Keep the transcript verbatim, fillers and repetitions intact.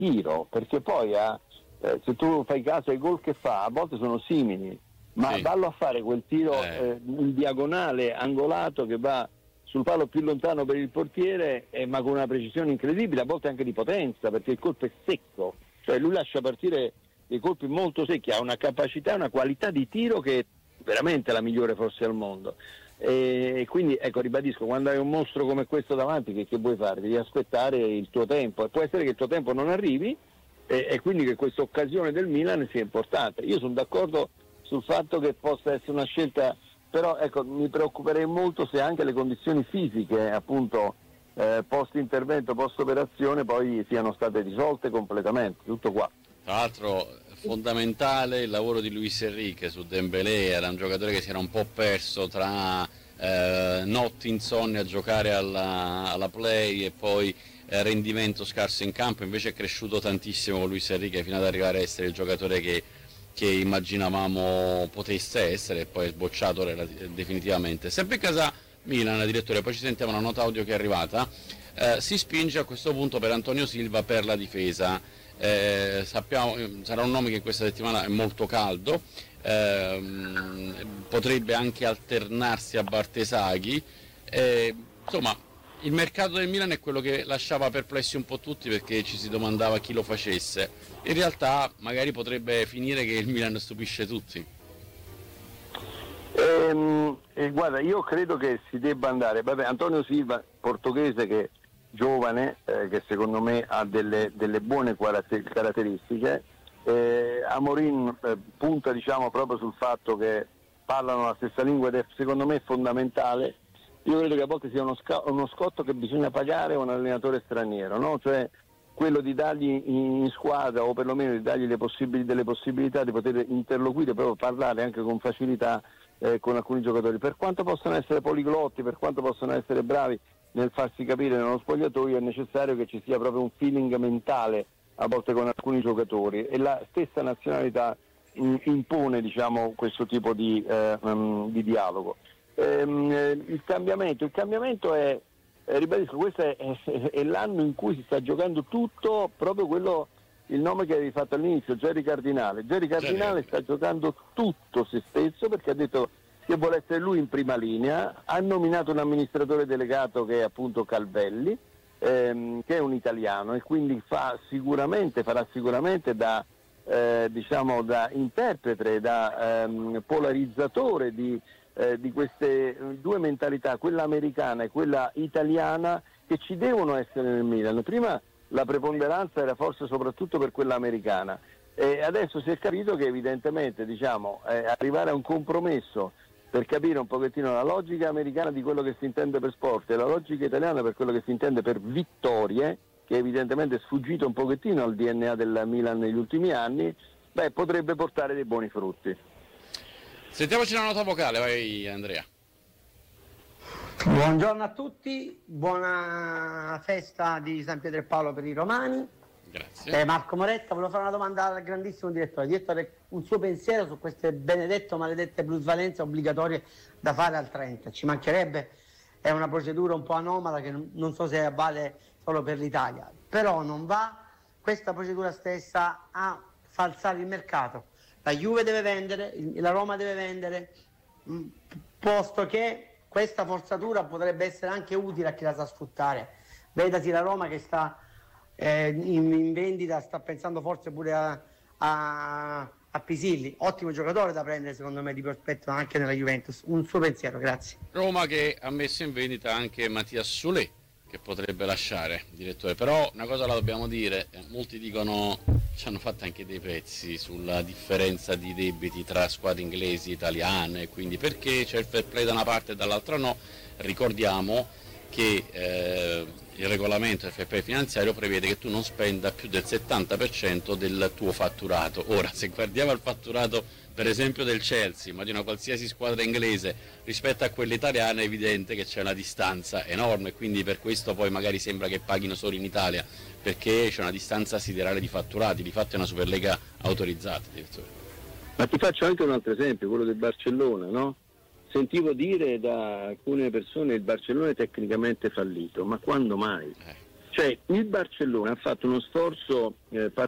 tiro, perché poi ha, eh, se tu fai caso ai gol che fa, a volte sono simili, ma sì. vallo a fare quel tiro eh. eh, in diagonale, angolato, che va sul palo più lontano per il portiere, eh, ma con una precisione incredibile, a volte anche di potenza, perché il colpo è secco, cioè lui lascia partire dei colpi molto secchi, ha una capacità, una qualità di tiro che è veramente la migliore forse al mondo. E quindi ecco, ribadisco, quando hai un mostro come questo davanti, che, che vuoi fare? Devi aspettare il tuo tempo, e può essere che il tuo tempo non arrivi, e, e quindi che questa occasione del Milan sia importante. Io sono d'accordo sul fatto che possa essere una scelta, però ecco, mi preoccuperei molto se anche le condizioni fisiche, appunto eh, post intervento, post operazione, poi siano state risolte completamente. Tutto qua. Tra l'altro fondamentale il lavoro di Luis Enrique su Dembélé, era un giocatore che si era un po' perso tra eh, notti insonni a giocare alla, alla play e poi eh, rendimento scarso in campo, invece è cresciuto tantissimo con Luis Enrique fino ad arrivare a essere il giocatore che, che immaginavamo potesse essere, e poi è sbocciato definitivamente. Sempre in casa Milan, direttore, poi ci sentiamo una nota audio che è arrivata, eh, si spinge a questo punto per Antonio Silva per la difesa. Eh, sappiamo, sarà un nome che questa settimana è molto caldo, ehm, potrebbe anche alternarsi a Bartesaghi, eh, insomma il mercato del Milan è quello che lasciava perplessi un po' tutti, perché ci si domandava chi lo facesse. In realtà magari potrebbe finire che il Milan stupisce tutti. Ehm, eh, guarda, io credo che si debba andare, vabbè, Antonio Silva, portoghese, che giovane, eh, che secondo me ha delle, delle buone caratteristiche. eh, Amorim eh, punta, diciamo, proprio sul fatto che parlano la stessa lingua, ed è, secondo me, fondamentale. Io credo che a volte sia uno, sca- uno scotto che bisogna pagare a un allenatore straniero, no? Cioè quello di dargli in, in squadra, o perlomeno di dargli le possibili, delle possibilità di poter interloquire, proprio parlare anche con facilità eh, con alcuni giocatori, per quanto possano essere poliglotti, per quanto possano essere bravi nel farsi capire nello spogliatoio, è necessario che ci sia proprio un feeling mentale a volte con alcuni giocatori, e la stessa nazionalità mh, impone, diciamo, questo tipo di, eh, um, di dialogo. Ehm, il cambiamento, il cambiamento è, eh, ribadisco, questo è, è, è l'anno in cui si sta giocando tutto, proprio quello, il nome che avevi fatto all'inizio, Jerry Cardinale. Jerry Cardinale sta giocando tutto se stesso, perché ha detto che vuole essere lui in prima linea, ha nominato un amministratore delegato che è appunto Calvelli, ehm, che è un italiano, e quindi fa sicuramente, farà sicuramente da, eh, diciamo, da interprete, da ehm, polarizzatore di, eh, di queste due mentalità, quella americana e quella italiana, che ci devono essere nel Milan. Prima la preponderanza era forse soprattutto per quella americana, e adesso si è capito che evidentemente, diciamo, eh, arrivare a un compromesso per capire un pochettino la logica americana di quello che si intende per sport e la logica italiana per quello che si intende per vittorie, che evidentemente è sfuggito un pochettino al D N A del Milan negli ultimi anni, beh, potrebbe portare dei buoni frutti. Sentiamoci una nota vocale, vai Andrea. Buongiorno a tutti, buona festa di San Pietro e Paolo per i romani. Grazie. Eh, Marco Moretta, volevo fare una domanda al grandissimo direttore. Direttore, un suo pensiero su queste benedette maledette plusvalenze obbligatorie da fare al trenta? Ci mancherebbe, è una procedura un po' anomala che non so se vale solo per l'Italia, però non va questa procedura stessa a falsare il mercato. La Juve deve vendere, la Roma deve vendere, posto che questa forzatura potrebbe essere anche utile a chi la sa sfruttare. Vedasi la Roma che sta eh, in, in vendita, sta pensando forse pure a, a, a Pisilli, ottimo giocatore da prendere secondo me di prospetto anche nella Juventus. Un suo pensiero, grazie. Roma che ha messo in vendita anche Mattias Soulé, che potrebbe lasciare, direttore, però una cosa la dobbiamo dire, molti dicono, ci hanno fatto anche dei pezzi sulla differenza di debiti tra squadre inglesi e italiane, quindi perché c'è il fair play da una parte e dall'altra no. Ricordiamo che eh, il regolamento del fair play finanziario prevede che tu non spenda più del settanta per cento del tuo fatturato. Ora, se guardiamo il fatturato per esempio del Chelsea, ma di una qualsiasi squadra inglese rispetto a quella italiana, è evidente che c'è una distanza enorme, quindi per questo poi magari sembra che paghino solo in Italia, perché c'è una distanza siderale di fatturati, di fatto è una Superlega autorizzata. Direttore. Ma ti faccio anche un altro esempio, quello del Barcellona, no? Sentivo dire da alcune persone il Barcellona è tecnicamente fallito, ma quando mai? Eh. Cioè il Barcellona ha fatto uno sforzo eh,